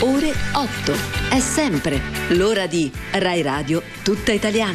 ore 8. È sempre l'ora di Rai Radio tutta italiana.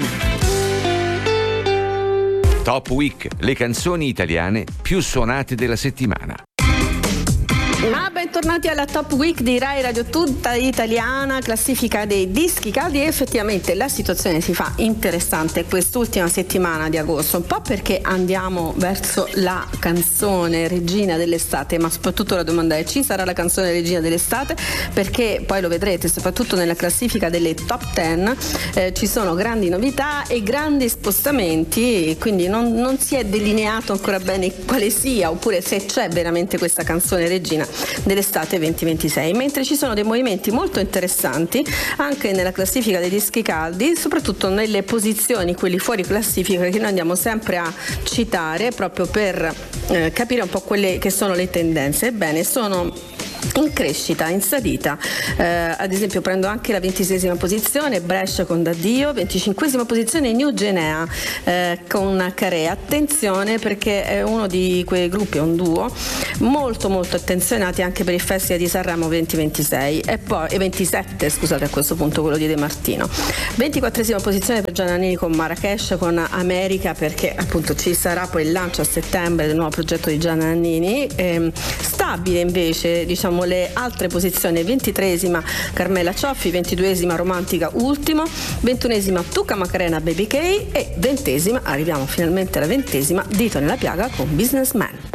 Top Week, le canzoni italiane più suonate della settimana. Ma bentornati alla Top Week di Rai Radio tutta italiana, classifica dei dischi caldi. E effettivamente la situazione si fa interessante quest'ultima settimana di agosto, un po' perché andiamo verso la canzone regina dell'estate, ma soprattutto la domanda è: ci sarà la canzone regina dell'estate? Perché poi lo vedrete, soprattutto nella classifica delle top 10 ci sono grandi novità e grandi spostamenti, e quindi non si è delineato ancora bene quale sia, oppure se c'è veramente questa canzone regina dell'estate 2026, mentre ci sono dei movimenti molto interessanti anche nella classifica dei dischi caldi, soprattutto nelle posizioni, quelli fuori classifica, che noi andiamo sempre a citare proprio per capire un po' quelle che sono le tendenze. Ebbene, sono in crescita, in salita. Ad esempio prendo anche la 26esima posizione, Brescia con D'Addio. 25esima posizione, New Genea con Carè. Attenzione, perché è uno di quei gruppi, è un duo molto molto attenzionati anche per il Festival di Sanremo 2026 e 27, scusate, a questo punto, quello di De Martino. 24esima posizione per Gianna Nannini con Marrakesh con America, perché appunto ci sarà poi il lancio a settembre del nuovo progetto di Gianna Nannini. Stabile invece, diciamo, le altre posizioni: 23esima Carmela Cioffi, 22esima Romantica Ultimo, 21esima Tuca Macarena Baby K e 20esima, arriviamo finalmente alla 20esima, Dito nella piaga con Businessman.